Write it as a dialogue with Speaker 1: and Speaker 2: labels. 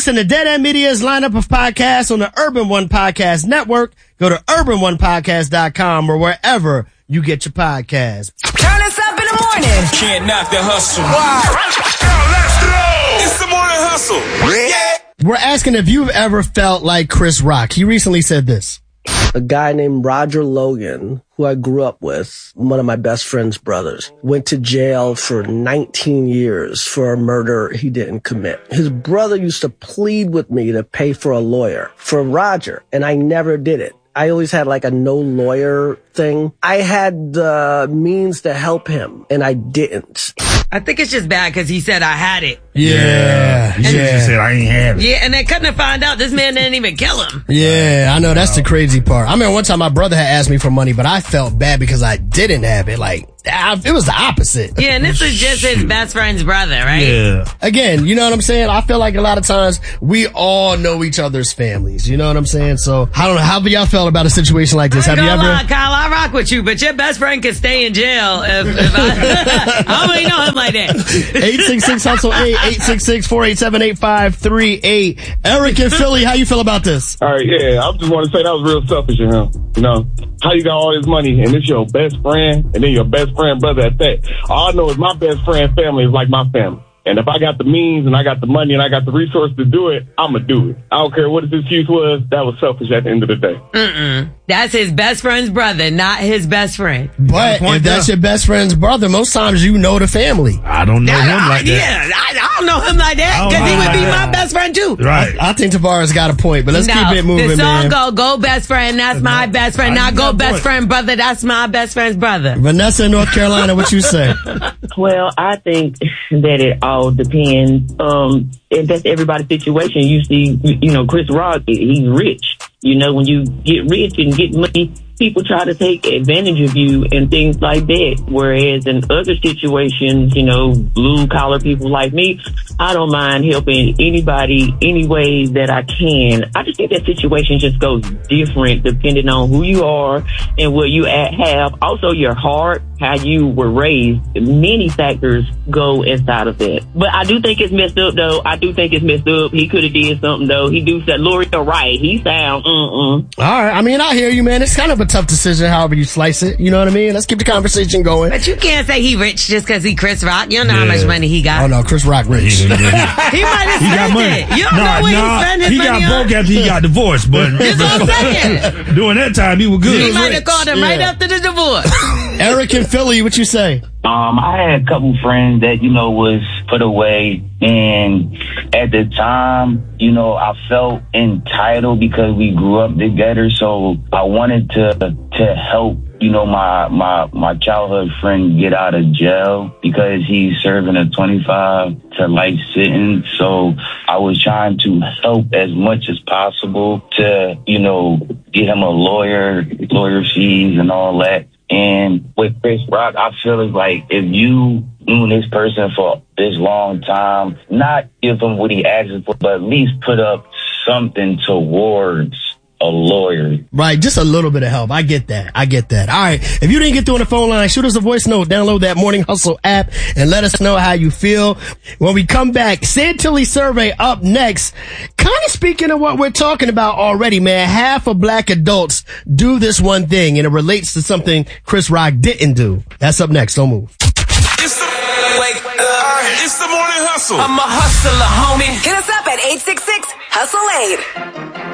Speaker 1: listen to Dead End Media's lineup of podcasts on the Urban One Podcast Network. Go to urbanonepodcast.com or wherever you get your podcasts.
Speaker 2: Turn us up in the morning.
Speaker 3: Can't knock the hustle. Let's go. It's the morning hustle. Yeah.
Speaker 1: We're asking if you've ever felt like Chris Rock. He recently said this.
Speaker 4: A guy named Roger Logan, who I grew up with, one of my best friend's brothers, went to jail for 19 years for a murder he didn't commit. His brother used to plead with me to pay for a lawyer for Roger, and I never did it. I always had like a no lawyer thing. I had the means to help him, and I didn't.
Speaker 5: I think it's just bad because he said I had it.
Speaker 1: Yeah.
Speaker 6: He just said I ain't have it.
Speaker 5: Yeah, and they couldn't find out this man didn't even kill him.
Speaker 1: Yeah, I know. That's the crazy part. I remember one time my brother had asked me for money, but I felt bad because I didn't have it. Like, it was the opposite.
Speaker 5: Yeah, and this is just his best friend's brother, right?
Speaker 6: Yeah.
Speaker 1: Again, you know what I'm saying? I feel like a lot of times we all know each other's families. You know what I'm saying? So, I don't know. How have y'all felt about a situation like this?
Speaker 5: I ain't
Speaker 1: Have you
Speaker 5: gonna
Speaker 1: ever?
Speaker 5: lie, Kyle, I rock with you, but your best friend could stay in jail if I don't really know him like that.
Speaker 1: 866-HUSTLE-8, 866-487-8538. Eric in Philly, how you feel about this?
Speaker 7: All right, yeah, I just want to say that was real selfish of him. You know, how you got all this money and it's your best friend and then your best friend brother at that. All I know is my best friend family is like my family. And if I got the means and I got the money and I got the resources to do it, I'm going to do it. I don't care what his excuse was. That was selfish at the end of the day.
Speaker 5: That's his best friend's brother, not his best friend.
Speaker 1: But if that's your best friend's brother, most times you know the family.
Speaker 6: I don't know him like that.
Speaker 5: Yeah, I don't know him like that because he would be my best friend too.
Speaker 6: Right.
Speaker 1: I think Tavares got a point, but let's keep it moving,
Speaker 5: the song
Speaker 1: man.
Speaker 5: go best friend, that's my best friend. Not go best friend brother, that's my best friend's brother.
Speaker 1: Vanessa in North Carolina, what you say?
Speaker 8: Well, I think that it all depends. And that's everybody's situation. You see, you know, Chris Rock, he's rich. You know, when you get rich and get money, people try to take advantage of you and things like that. Whereas in other situations, you know, blue collar people like me, I don't mind helping anybody any way that I can. I just think that situation just goes different depending on who you are and what you have. Also your heart, how you were raised. Many factors go inside of that. But I do think it's messed up though. I do think it's messed up. He could have did something though. He do said L'Oreal right. He sound
Speaker 1: All right. I mean, I hear you, man. It's kind of a tough decision, however you slice it. You know what I mean? Let's keep the conversation going.
Speaker 5: But you can't say he rich just because he Chris Rock. You don't know how much money he got.
Speaker 1: Oh no, Chris Rock rich.
Speaker 5: He might have spent it. You don't know what he spent his
Speaker 6: he
Speaker 5: money
Speaker 6: got
Speaker 5: on.
Speaker 6: broke after he got divorced, but
Speaker 5: That's what I'm saying.
Speaker 6: during that time he was good.
Speaker 5: He might have called him right after the divorce.
Speaker 1: Eric in Philly, what you say?
Speaker 9: I had a couple friends that, you know, was put away, and at the time, you know, I felt entitled because we grew up together, so I wanted to help, you know, my childhood friend get out of jail because he's serving a 25 to life sentence. So I was trying to help as much as possible to, you know, get him a lawyer fees and all that. And with Chris Rock, I feel it's like if you knew this person for this long time, not give him what he asks for, but at least put up something towards a lawyer.
Speaker 1: Right, just a little bit of help. I get that. All right, if you didn't get through on the phone line, shoot us a voice note, download that Morning Hustle app, and let us know how you feel. When we come back, Sid Tilly survey up next. Kind of speaking of what we're talking about already, man, half of black adults do this one thing, and it relates to something Chris Rock didn't do. That's up next. Don't move.
Speaker 3: It's the morning hustle. I'm a hustler, homie.
Speaker 2: Hit us up at 866-HUSTLE-8.